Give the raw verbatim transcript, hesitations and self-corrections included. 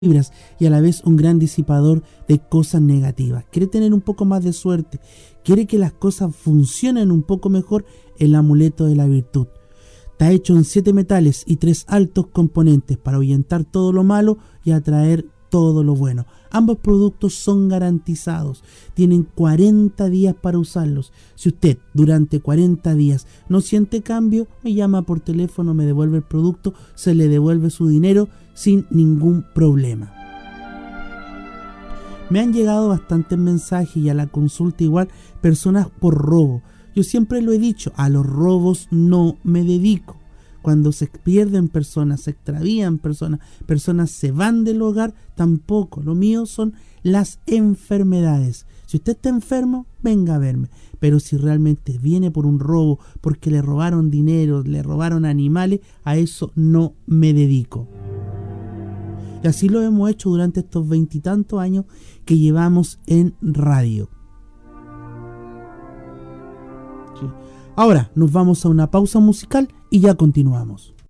vibras y a la vez un gran disipador de cosas negativas. Quiere tener un poco más de suerte, quiere que las cosas funcionen un poco mejor. El amuleto de la virtud está hecho en siete metales y tres altos componentes para ahuyentar todo lo malo y atraer todo lo bueno. Ambos productos son garantizados, tienen cuarenta días para usarlos. Si usted durante cuarenta días no siente cambio, me llama por teléfono, me devuelve el producto, se le devuelve su dinero sin ningún problema. Me han llegado bastantes mensajes y a la consulta igual personas por robo. Yo siempre lo he dicho, a los robos no me dedico. Cuando se pierden personas, se extravían personas, personas se van del hogar, tampoco. Lo mío son las enfermedades. Si usted está enfermo, venga a verme. Pero si realmente viene por un robo, porque le robaron dinero, le robaron animales, a eso no me dedico. Y así lo hemos hecho durante estos veintitantos años que llevamos en radio. Sí. Ahora nos vamos a una pausa musical y ya continuamos.